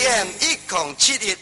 AM 1071，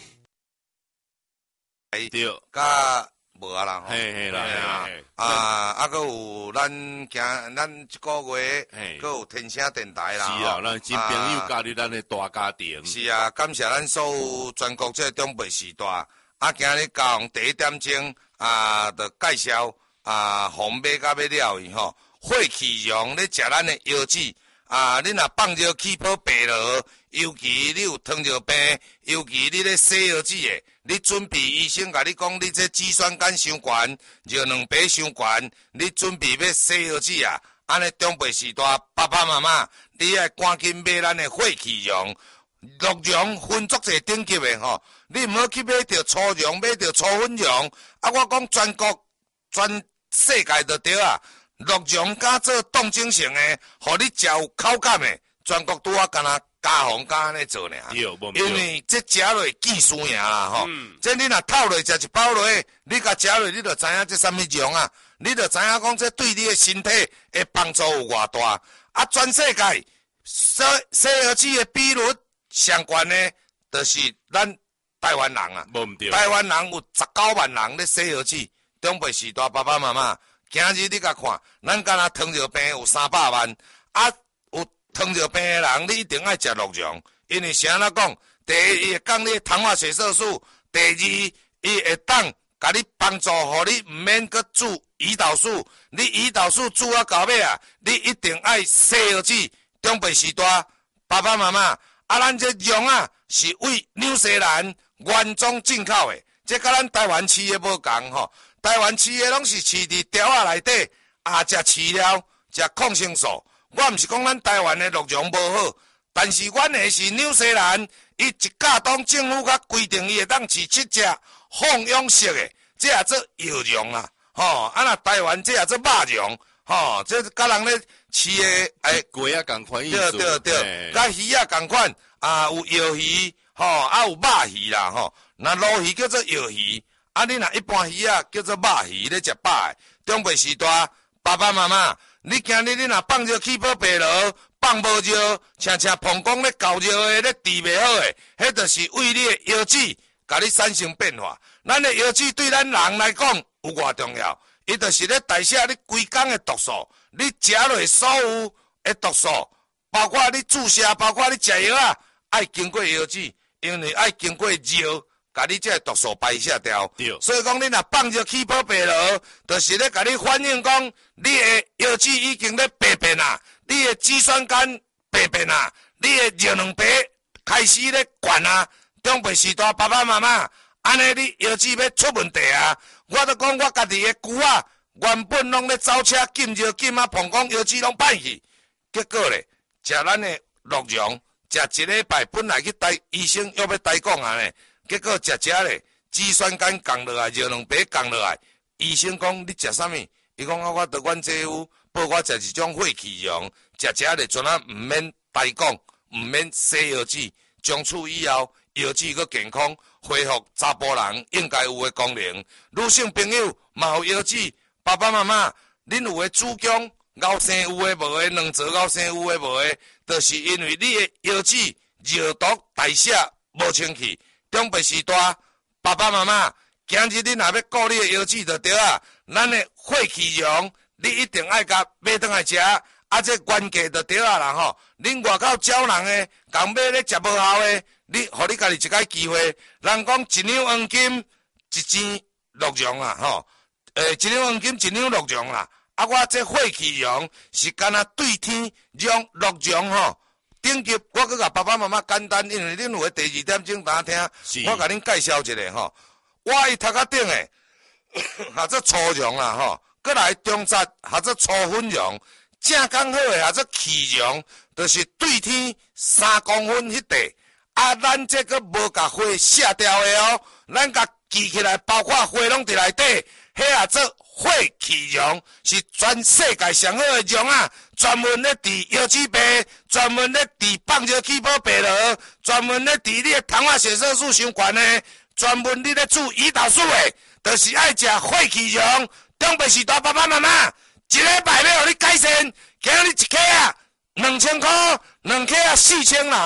对， 甲无啊啦， 嘿啦， 搁有咱一个月，搁有天声电台啦， 是啊，咱新朋友加入咱的大家庭。 是啊，感谢咱所有全国这中北时代，今日教第1点钟就介绍红马甲要了伊吼，血气容咧食咱的药子你若放着起泡白落，尤其你有糖尿病，尤其你咧洗药子的，你准备医生甲你讲，你这脂酸酐伤悬，尿两杯伤悬，你准备要洗药子啊？安尼中辈时代，爸爸妈妈，你爱赶紧买咱的血气容，鹿茸分足侪等级的吼，你毋好去买着粗茸，买着粗粉茸，我讲全国全世界就对啊。鹿茸甲做冻精型的，互你食有口感的，全国拄敢若加红加安尼做尔。因为这食落见输赢啦吼。这你若透落食一包落，你甲食落，你就知影这啥物茸啊，你就知影讲这对你的身体的帮助有偌大。全世界西药子的比率上悬的，就是咱台湾人啊。台湾人有19万人咧西药子，中辈时代爸爸妈妈。今日你甲看，咱敢若糖尿病有300万，有糖尿病的人，你一定爱食鹿茸，因为啥怎讲？第一，伊会降你糖化血色素；第二，伊会当甲你帮助，互你毋免搁煮胰岛素。你胰岛素煮到尾啊，你一定爱西药子。中辈时代，爸爸妈妈，咱这茸是为纽西兰原装进口的，这甲咱台湾饲的无共吼。台湾饲的拢是饲伫条仔内底，食饲料，食抗生素。我毋是讲咱台湾的鹿茸无好，但是阮的是纽西兰，伊一架当政府甲规定伊会当饲7只放养式的，这也做药茸啦。若台湾这也做肉茸，这甲人咧饲的鸡啊共款意思。对，甲鱼啊共款，有药鱼，有肉鱼啦，那鲈鱼叫做药鱼。你若一般鱼叫做肉鱼咧食饱的，中辈时代爸爸妈妈，你今日你若放着起泡白落，放无热，请膀胱咧够热的咧治袂好的，迄就是为你的药子甲你产生变化。咱的药子对咱人来讲有偌重要，伊就是咧代谢你规工的毒素，你食落所有的毒素，包括你注射，包括你食药爱经过药子，因为爱经过热。甲你这毒素排泄掉，所以讲你若放着起泡白落，就是咧甲你反映讲，你的药子已经咧白变啊，你的脂酸酐白变啊，你的尿两白开始咧悬啊。中辈时代爸爸妈妈，安尼你药子要出问题啊！我都讲我家己的牛原本拢咧走车禁药禁膀胱药子拢歹去，结果咧食咱的鹿茸，食一礼拜本来去台医生要台讲安尼。结果食咧，脂酸酐降落来，尿两白降落来。医生讲你食啥物？伊讲我得阮姐夫报我食一种血气溶，食咧阵毋免代讲，毋免洗药子，从此以后药子阁健康，恢复查甫人应该有的功能。女性朋友嘛有药子，爸爸妈妈，恁有的子宫敖生有的无的，卵巢敖生有的无的，就是因为你的药子热毒代谢无清气。中辈时代，爸爸妈妈，今日你若要顾你的药子就对啊。咱的血气溶，你一定爱甲买转来食。这原价就对啊啦吼。恁外口招人的，共买咧食无效的，你互你家己一个机会。人讲一两黄金一钱鹿茸啦吼，一两黄金一两鹿茸啦。我这血气溶是干那对天用鹿茸吼。顶级，我搁甲爸爸妈妈简单，因为恁有第2点钟打听，我甲恁介绍一下吼。我伊头壳顶诶，或者粗茸啦吼，搁来中杂或者粗粉茸，正刚好诶或者气茸，就是对天3公分迄块。咱这个无甲花卸掉诶哦，咱甲记起来，包括花拢伫内底，迄做血气茸，是全世界上好诶茸啊！专门咧治腰子病，专门咧治放着起泡白落，专门咧治你的糖化血色素伤悬的，专门你咧煮胰岛素的，就是爱食血气茸。中辈时代爸爸妈妈，一礼拜要互你改善，今日一克2000块，2克4000啦吼。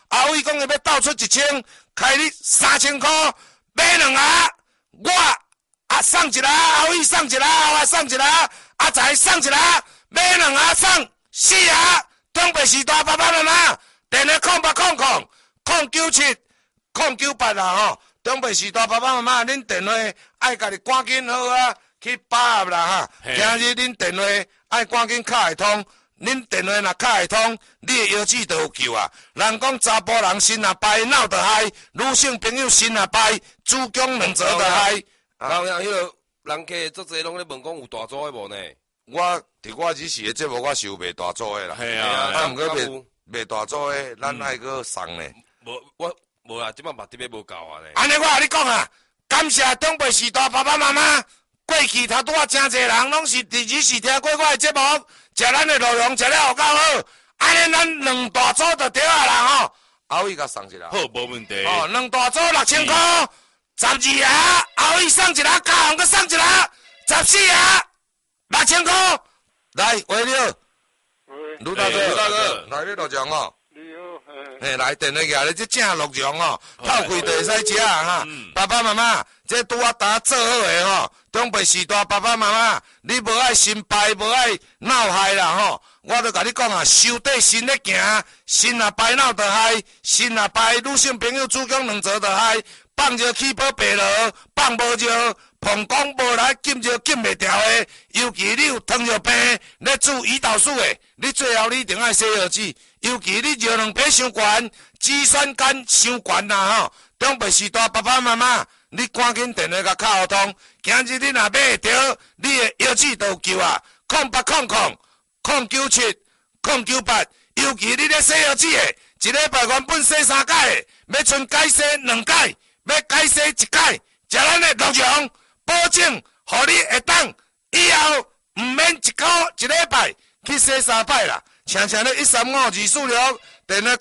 阿伟讲伊要倒出1000，开你3000块买2盒，我送一盒，阿伟送一盒，我送一盒，阿财送一盒，买2盒送4盒。中北时代爸爸妈妈，电话0800-097-098啦吼。中北时代爸爸妈妈，恁电话爱家己赶紧好啊，去把握啦哈。今日恁电话爱赶紧敲会通，恁电话若敲会通，你的腰子就有救啊。人讲查甫人心若歹，脑就歹；女性朋友心若歹，子宫2折就歹。 人迄个人客足侪拢咧问讲有大组的无呢？ 我伫我日时的节目，我是有卖大组的啦。 系啊， 毋过卖大组的，咱爱去送呢。 无啦，即摆目睭要无够啊呢。 安尼我甲你讲啊，感谢中北时代爸爸妈妈，过去头拄啊真侪人拢是伫日时听过我的节目，食咱的内容食了有够好，安尼咱2大组就对啊啦吼。阿伟甲送一个。 好，无问题。 哦，2大组6000块，12盒，阿伟送一个，嘉宏佮送一个，14盒，6000块。来，喂了，卢大哥，来你录像哦。嘿，来电话举咧，这正录像哦，透开就会使食啊哈。爸爸妈妈，这拄啊打做好诶吼，中北时代爸爸妈妈，你无爱心败，无爱闹害啦吼。我都甲你讲啊，守底心咧行，心若败闹就害，心若败女性朋友子宫2折就害。放热气保白落，放无热，膀胱无来禁热禁袂掉的。尤其你有糖尿病，咧煮胰岛素的，你最后你一定爱洗药水。尤其你热量皮伤悬，脂酸酐伤悬啦吼。中北时代爸爸妈妈，你赶紧电话甲敲互通。今日你若买会着，你的药水就有救啊！0800-097-098，尤其你咧洗药水的，一礼拜原本洗3摆的，要剩改洗2摆。要改洗1摆，食咱的鹿茸，保证，互你会当以后毋免一礼拜去洗3摆啦。请你135-246，电话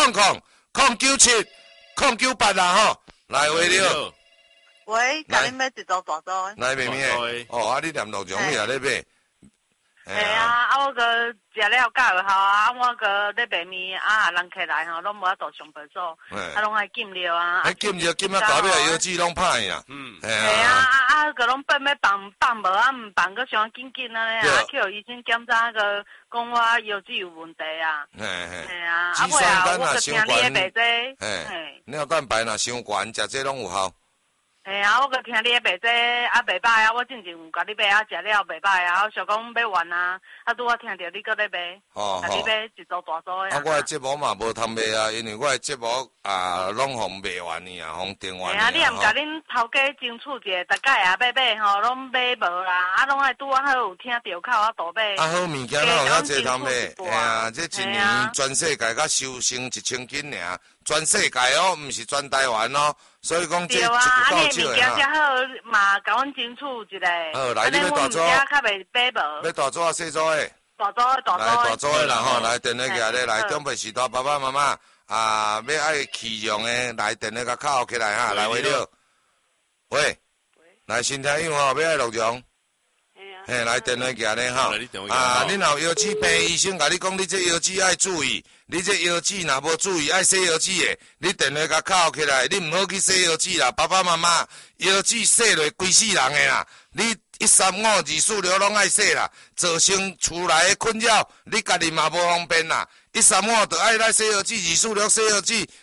0800-097-098啦吼。来喂了， 喂，甲恁要一组大组的。 来妹妹，哦，啊你念鹿茸你也咧买？ 嘿啊，我个食了较有效啊，我个咧卖面啊，人客来吼，拢无法度上白做，啊，拢爱禁料啊。 禁料禁啊，搞尾药剂拢歹啊。嘿啊，个拢要放无啊，毋放个伤紧安尼啊，去互医生检查个，讲我药剂有问题啊。嘿啊，啊尾啊，我个听你咧卖这， 嘿，尿蛋白若伤悬，食这拢有效。 嘿啊，我个听你咧卖这啊袂歹啊，我之前有甲你买啊，食了袂歹啊，我想讲买完啊，啊拄我听着你搁咧卖，甲你买一组大组的。 啊，我的节目嘛无通卖啊，因为我的节目拢互卖完呢啊，互订完。 啊，你也毋甲恁头家争取者，逐届啊买吼，拢买无啦，啊拢爱拄啊好有听着口啊大买。啊， 好物件哪有遐济通买？嘿啊，这一年全世界甲收成1000斤尔，全世界哦，毋是全台湾哦。所以讲，这对啊，啊，你的物件才好嘛，甲阮争取一下。 好，来，你要大组？ 较袂买无。 要大组啊，小组的？ 大组的，大组的。 来，大组的啦吼，来电话举咧，来中北时代爸爸妈妈要爱气量的，来电话甲敲起来哈，来喂了。喂，来先听用吼，要爱鹿茸。嘿，来电话举咧吼。你若有腰子病，医生甲你讲，你这腰子爱注意，你这腰子若无注意爱洗腰子的，你电话甲敲起来，你毋好去洗腰子啦，爸爸妈妈腰子洗落规死人的啦，你135-246拢爱洗啦，造成厝内的困扰，你家己嘛无方便啦。135就爱来洗腰子，246洗腰子，